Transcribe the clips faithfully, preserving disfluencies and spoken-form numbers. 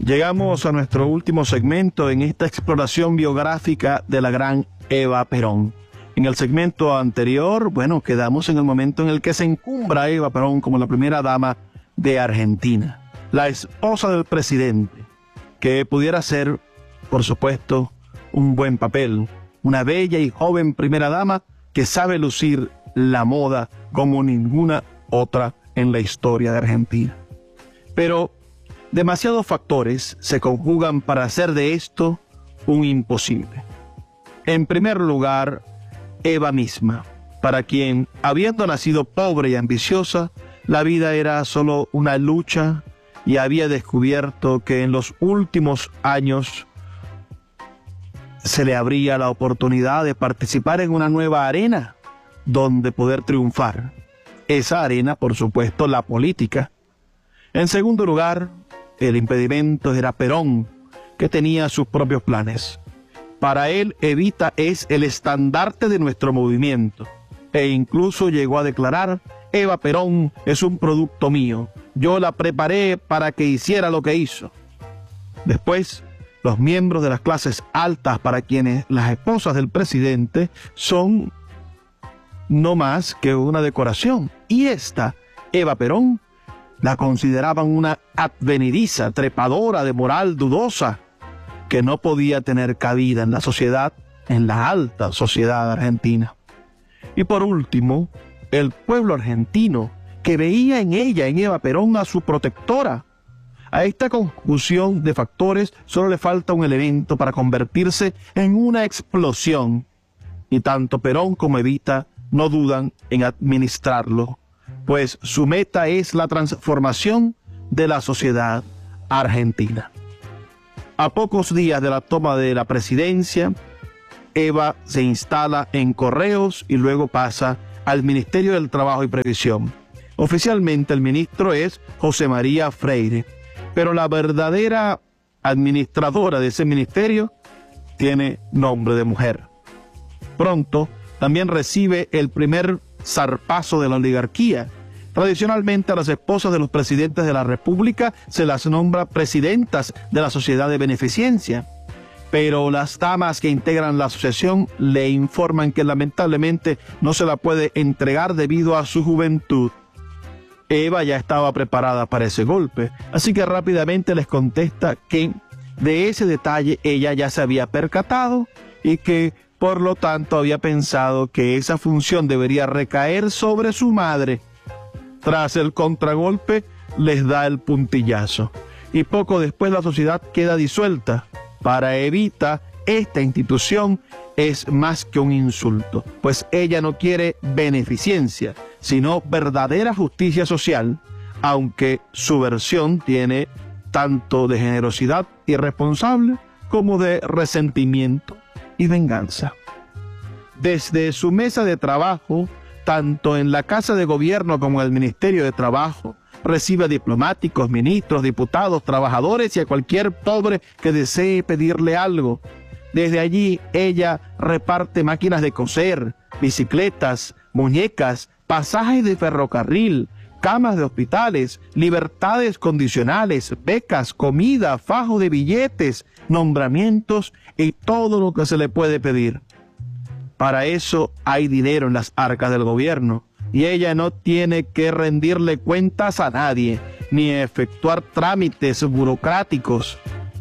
Llegamos a nuestro último segmento en esta exploración biográfica de la gran Eva Perón. En el segmento anterior, bueno, quedamos en el momento en el que se encumbra Eva Perón como la primera dama de Argentina, la esposa del presidente, que pudiera ser, por supuesto, un buen papel, una bella y joven primera dama que sabe lucir la moda como ninguna otra en la historia de Argentina. Pero demasiados factores se conjugan para hacer de esto un imposible. En primer lugar, Eva misma, para quien, habiendo nacido pobre y ambiciosa, la vida era solo una lucha y había descubierto que en los últimos años se le abría la oportunidad de participar en una nueva arena donde poder triunfar. Esa arena, por supuesto, la política. En segundo lugar, el impedimento era Perón, que tenía sus propios planes. Para él, Evita es el estandarte de nuestro movimiento, e incluso llegó a declarar: Eva Perón es un producto mío, yo la preparé para que hiciera lo que hizo. Después, los miembros de las clases altas, para quienes las esposas del presidente son no más que una decoración, y esta, Eva Perón, la consideraban una advenediza, trepadora de moral dudosa, que no podía tener cabida en la sociedad, en la alta sociedad argentina. Y por último, el pueblo argentino, que veía en ella, en Eva Perón, a su protectora. A esta conjunción de factores solo le falta un elemento para convertirse en una explosión, y tanto Perón como Evita no dudan en administrarlo, pues su meta es la transformación de la sociedad argentina. A pocos días de la toma de la presidencia, Eva se instala en Correos y luego pasa al Ministerio del Trabajo y Previsión. Oficialmente el ministro es José María Freire, pero la verdadera administradora de ese ministerio tiene nombre de mujer. Pronto también recibe el primer zarpazo de la oligarquía. Tradicionalmente a las esposas de los presidentes de la República se las nombra presidentas de la Sociedad de Beneficencia, pero las damas que integran la asociación le informan que lamentablemente no se la puede entregar debido a su juventud. Eva ya estaba preparada para ese golpe, así que rápidamente les contesta que de ese detalle ella ya se había percatado y que por lo tanto había pensado que esa función debería recaer sobre su madre. Tras el contragolpe, les da el puntillazo. Y poco después la sociedad queda disuelta. Para Evita, esta institución es más que un insulto, pues ella no quiere beneficencia, sino verdadera justicia social, aunque su versión tiene tanto de generosidad irresponsable como de resentimiento y venganza. Desde su mesa de trabajo, tanto en la Casa de Gobierno como en el Ministerio de Trabajo, recibe a diplomáticos, ministros, diputados, trabajadores y a cualquier pobre que desee pedirle algo. Desde allí ella reparte máquinas de coser, bicicletas, muñecas, pasajes de ferrocarril, camas de hospitales, libertades condicionales, becas, comida, fajo de billetes, nombramientos y todo lo que se le puede pedir. Para eso hay dinero en las arcas del gobierno y ella no tiene que rendirle cuentas a nadie ni efectuar trámites burocráticos.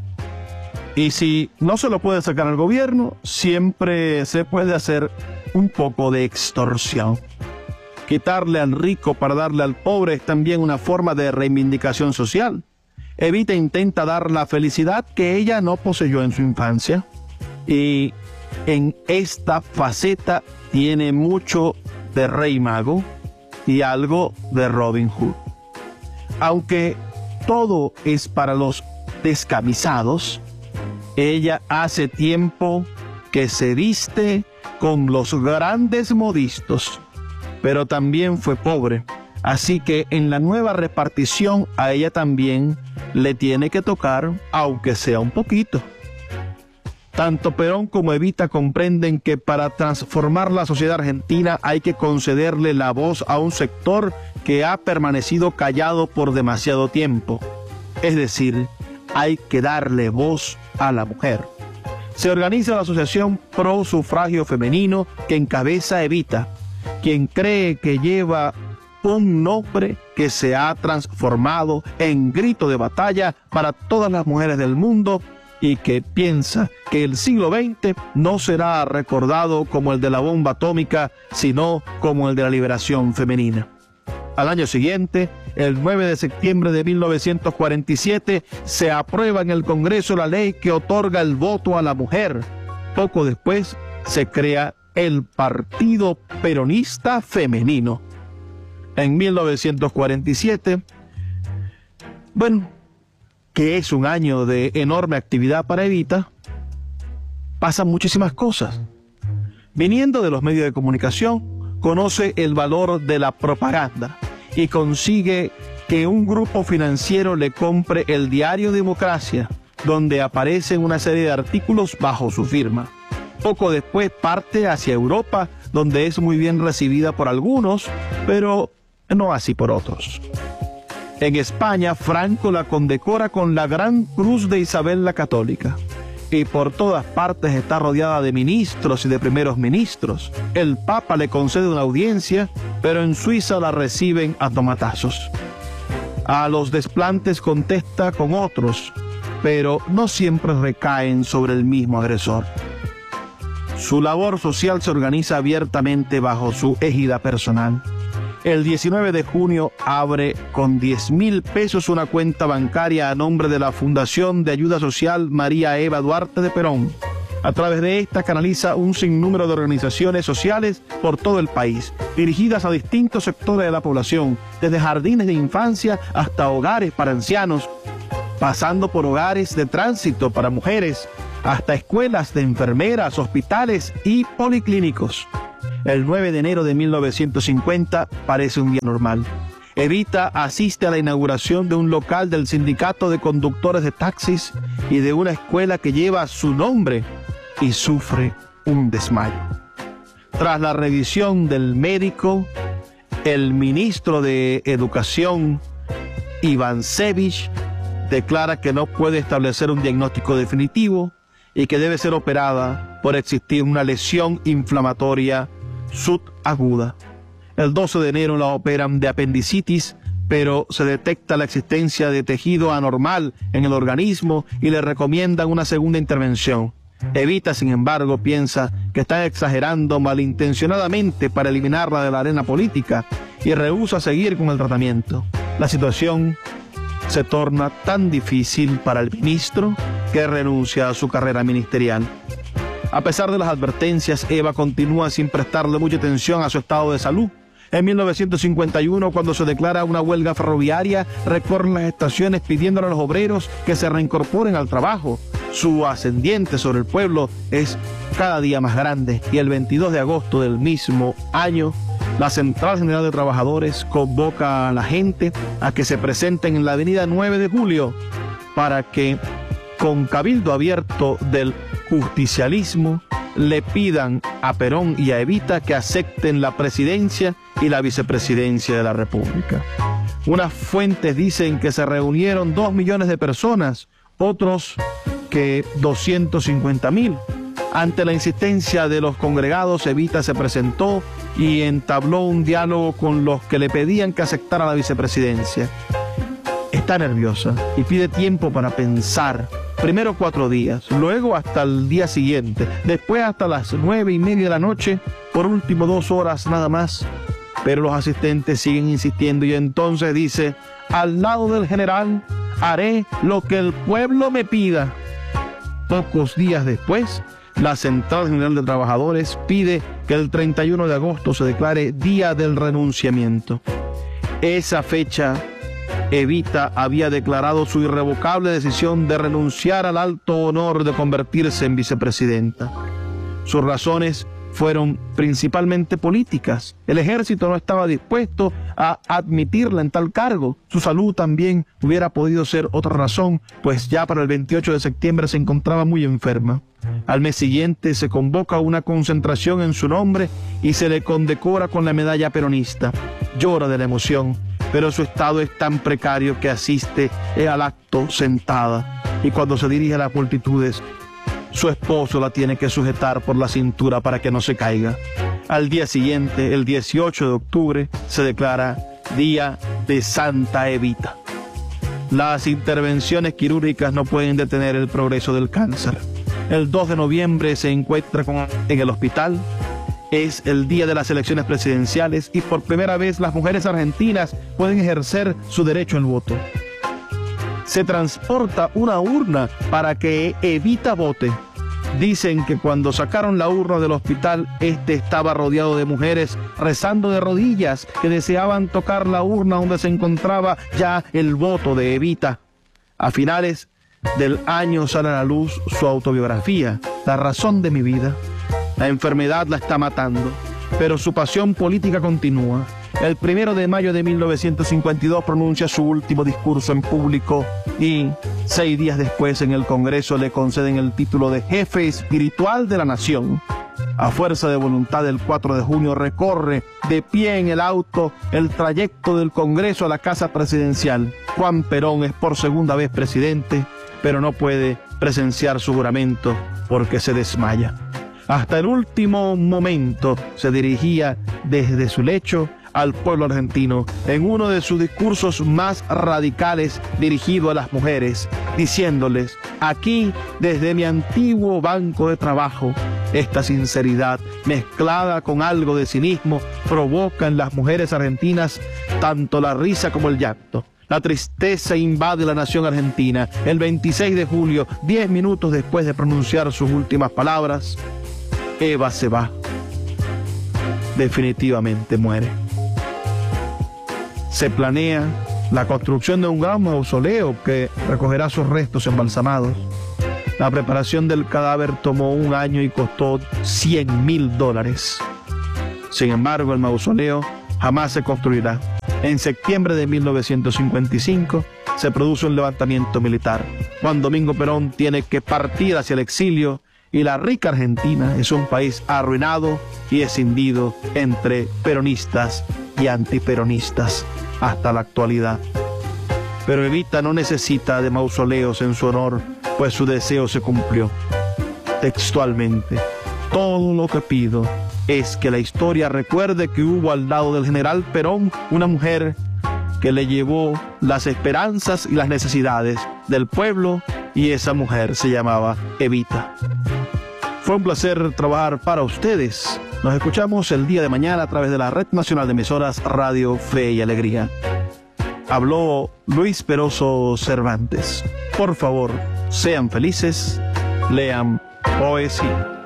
Y si no se lo puede sacar al gobierno, siempre se puede hacer un poco de extorsión. Quitarle al rico para darle al pobre es también una forma de reivindicación social. Evita intenta dar la felicidad que ella no poseyó en su infancia. Y en esta faceta tiene mucho de Rey Mago y algo de Robin Hood. Aunque todo es para los descamisados, ella hace tiempo que se viste con los grandes modistos, pero también fue pobre, así que en la nueva repartición a ella también le tiene que tocar, aunque sea un poquito. Tanto Perón como Evita comprenden que para transformar la sociedad argentina hay que concederle la voz a un sector que ha permanecido callado por demasiado tiempo. Es decir, hay que darle voz a la mujer. Se organiza la Asociación Pro Sufragio Femenino que encabeza Evita, quien cree que lleva un nombre que se ha transformado en grito de batalla para todas las mujeres del mundo y que piensa que el siglo veinte no será recordado como el de la bomba atómica, sino como el de la liberación femenina. Al año siguiente, el nueve de septiembre de mil novecientos cuarenta y siete, se aprueba en el Congreso la ley que otorga el voto a la mujer. Poco después, se crea el Partido Peronista Femenino. En mil novecientos cuarenta y siete, bueno, que es un año de enorme actividad para Evita, pasan muchísimas cosas. Viniendo de los medios de comunicación, conoce el valor de la propaganda y consigue que un grupo financiero le compre el diario Democracia, donde aparecen una serie de artículos bajo su firma. Poco después parte hacia Europa, donde es muy bien recibida por algunos, pero no así por otros. En España, Franco la condecora con la Gran Cruz de Isabel la Católica. Y por todas partes está rodeada de ministros y de primeros ministros. El Papa le concede una audiencia, pero en Suiza la reciben a tomatazos. A los desplantes contesta con otros, pero no siempre recaen sobre el mismo agresor. Su labor social se organiza abiertamente bajo su égida personal. El diecinueve de junio abre con diez mil pesos una cuenta bancaria a nombre de la Fundación de Ayuda Social María Eva Duarte de Perón. A través de esta canaliza un sinnúmero de organizaciones sociales por todo el país, dirigidas a distintos sectores de la población, desde jardines de infancia hasta hogares para ancianos, pasando por hogares de tránsito para mujeres, hasta escuelas de enfermeras, hospitales y policlínicos. El nueve de enero de mil novecientos cincuenta parece un día normal. Evita asiste a la inauguración de un local del Sindicato de Conductores de Taxis y de una escuela que lleva su nombre y sufre un desmayo. Tras la revisión del médico, el ministro de Educación, Ivancevich, declara que no puede establecer un diagnóstico definitivo y que debe ser operada por existir una lesión inflamatoria subaguda. El doce de enero la operan de apendicitis, pero se detecta la existencia de tejido anormal en el organismo y le recomiendan una segunda intervención. Evita, sin embargo, piensa que están exagerando malintencionadamente para eliminarla de la arena política y rehúsa seguir con el tratamiento. La situación se torna tan difícil para el ministro que renuncia a su carrera ministerial. A pesar de las advertencias, Eva continúa sin prestarle mucha atención a su estado de salud. En mil novecientos cincuenta y uno, cuando se declara una huelga ferroviaria, recorren las estaciones pidiéndole a los obreros que se reincorporen al trabajo. Su ascendiente sobre el pueblo es cada día más grande y el veintidós de agosto del mismo año, la Central General de Trabajadores convoca a la gente a que se presenten en la avenida nueve de julio para que, con cabildo abierto del justicialismo, le pidan a Perón y a Evita que acepten la presidencia y la vicepresidencia de la República. Unas fuentes dicen que se reunieron dos millones de personas, otros que doscientos cincuenta mil. Ante la insistencia de los congregados, Evita se presentó y entabló un diálogo con los que le pedían que aceptara la vicepresidencia. Está nerviosa y pide tiempo para pensar. Primero cuatro días, luego hasta el día siguiente, después hasta las nueve y media de la noche, por último dos horas nada más. Pero los asistentes siguen insistiendo y entonces dice: al lado del general haré lo que el pueblo me pida. Pocos días después, la Central General de Trabajadores pide que el treinta y uno de agosto se declare Día del Renunciamiento. Esa fecha, Evita había declarado su irrevocable decisión de renunciar al alto honor de convertirse en vicepresidenta. Sus razones fueron principalmente políticas. El ejército no estaba dispuesto a admitirla en tal cargo. Su salud también hubiera podido ser otra razón, pues ya para el veintiocho de septiembre se encontraba muy enferma. Al mes siguiente se convoca una concentración en su nombre y se le condecora con la medalla peronista. Llora de la emoción, pero su estado es tan precario que asiste al acto sentada. y cuando se dirige a las multitudes, su esposo la tiene que sujetar por la cintura para que no se caiga. Al día siguiente, el dieciocho de octubre, se declara Día de Santa Evita. Las intervenciones quirúrgicas no pueden detener el progreso del cáncer. El dos de noviembre se encuentra con, en el hospital. Es el día de las elecciones presidenciales y por primera vez las mujeres argentinas pueden ejercer su derecho al voto. Se transporta una urna para que Evita vote. Dicen que cuando sacaron la urna del hospital, este estaba rodeado de mujeres rezando de rodillas que deseaban tocar la urna donde se encontraba ya el voto de Evita. A finales del año sale a la luz su autobiografía, La razón de mi vida. La enfermedad la está matando, pero su pasión política continúa. El primero de mayo de mil novecientos cincuenta y dos pronuncia su último discurso en público y seis días después en el Congreso le conceden el título de jefe espiritual de la nación. A fuerza de voluntad, el cuatro de junio recorre de pie en el auto el trayecto del Congreso a la Casa Presidencial. Juan Perón es por segunda vez presidente, pero no puede presenciar su juramento porque se desmaya. Hasta el último momento se dirigía desde su lecho al pueblo argentino en uno de sus discursos más radicales dirigido a las mujeres, diciéndoles: aquí, desde mi antiguo banco de trabajo, esta sinceridad mezclada con algo de cinismo provoca en las mujeres argentinas tanto la risa como el llanto. La tristeza invade la nación argentina. El veintiséis de julio, diez minutos después de pronunciar sus últimas palabras, Eva se va. Definitivamente muere. Se planea la construcción de un gran mausoleo que recogerá sus restos embalsamados. La preparación del cadáver tomó un año y costó cien mil dólares. Sin embargo, el mausoleo jamás se construirá. En septiembre de mil novecientos cincuenta y cinco se produce un levantamiento militar. Juan Domingo Perón tiene que partir hacia el exilio y la rica Argentina es un país arruinado y escindido entre peronistas y antiperonistas hasta la actualidad. Pero Evita no necesita de mausoleos en su honor, pues su deseo se cumplió. Textualmente: todo lo que pido es que la historia recuerde que hubo al lado del general Perón una mujer que le llevó las esperanzas y las necesidades del pueblo, y esa mujer se llamaba Evita. Fue un placer trabajar para ustedes. Nos escuchamos el día de mañana a través de la Red Nacional de Emisoras Radio Fe y Alegría. Habló Luis Peroso Cervantes. Por favor, sean felices, lean poesía.